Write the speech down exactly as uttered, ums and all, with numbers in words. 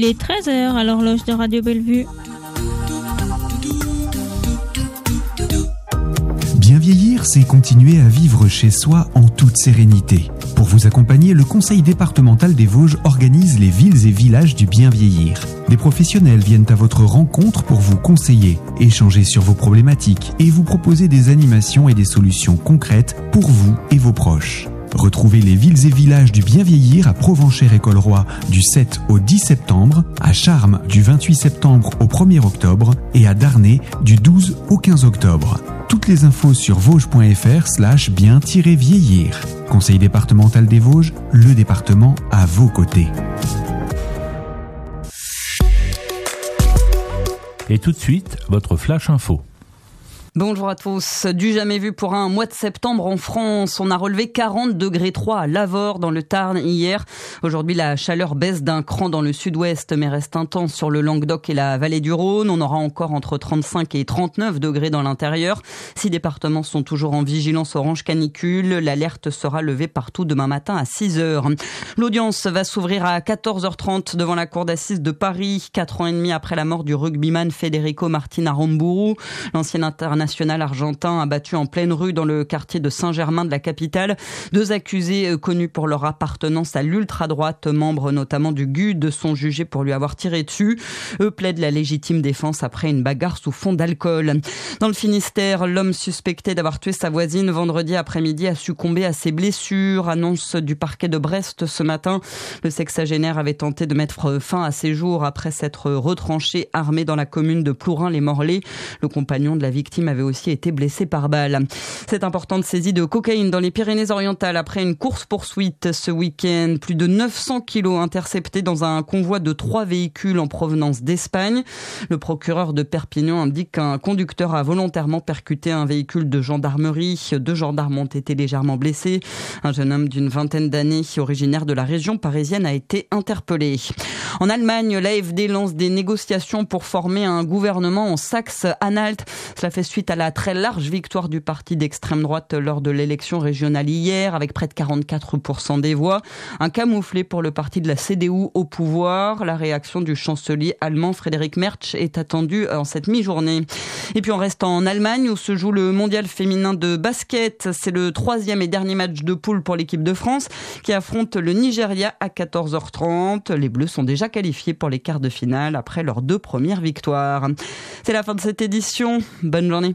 Il est treize heures à l'horloge de Radio Bellevue. Bien vieillir, c'est continuer à vivre chez soi en toute sérénité. Pour vous accompagner, le Conseil départemental des Vosges organise les villes et villages du bien vieillir. Des professionnels viennent à votre rencontre pour vous conseiller, échanger sur vos problématiques et vous proposer des animations et des solutions concrètes pour vous et vos proches. Retrouvez les villes et villages du bien vieillir à Provenchère-École-Roi du sept au dix septembre, à Charmes du vingt-huit septembre au premier octobre et à Darney du douze au quinze octobre. Toutes les infos sur vosges.fr slash bien-vieillir. Conseil départemental des Vosges, le département à vos côtés. Et tout de suite, votre flash info. Bonjour à tous. Du jamais vu pour un mois de septembre en France. On a relevé quarante degrés trois à Lavore dans le Tarn hier. Aujourd'hui, la chaleur baisse d'un cran dans le sud-ouest mais reste intense sur le Languedoc et la vallée du Rhône. On aura encore entre trente-cinq et trente-neuf degrés dans l'intérieur. Six départements sont toujours en vigilance orange canicule. L'alerte sera levée partout demain matin à six heures. L'audience va s'ouvrir à quatorze heures trente devant la cour d'assises de Paris. Quatre ans et demi après la mort du rugbyman Federico Martin Aramburu. L'ancien international national argentin abattu en pleine rue dans le quartier de Saint-Germain de la capitale. Deux accusés connus pour leur appartenance à l'ultra-droite, membres notamment du G U D, sont jugés pour lui avoir tiré dessus. Eux plaident la légitime défense après une bagarre sous fond d'alcool. Dans le Finistère, l'homme suspecté d'avoir tué sa voisine vendredi après-midi a succombé à ses blessures. Annonce du parquet de Brest ce matin. Le sexagénaire avait tenté de mettre fin à ses jours après s'être retranché armé dans la commune de Plourin-les-Morlaix. Le compagnon de la victime avait aussi été blessé par balle. Cette importante saisie de cocaïne dans les Pyrénées-Orientales après une course-poursuite ce week-end. Plus de neuf cents kilos interceptés dans un convoi de trois véhicules en provenance d'Espagne. Le procureur de Perpignan indique qu'un conducteur a volontairement percuté un véhicule de gendarmerie. Deux gendarmes ont été légèrement blessés. Un jeune homme d'une vingtaine d'années, originaire de la région parisienne, a été interpellé. En Allemagne, l'A F D lance des négociations pour former un gouvernement en Saxe-Anhalt. Cela fait suite à la très large victoire du parti d'extrême droite lors de l'élection régionale hier, avec près de quarante-quatre pour cent des voix. Un camouflet pour le parti de la C D U au pouvoir. La réaction du chancelier allemand Friedrich Merz est attendue en cette mi-journée. Et puis on reste en Allemagne où se joue le mondial féminin de basket. C'est le troisième et dernier match de poule pour l'équipe de France qui affronte le Nigeria à quatorze heures trente. Les Bleus sont déjà qualifiés pour les quarts de finale après leurs deux premières victoires. C'est la fin de cette édition. Bonne journée.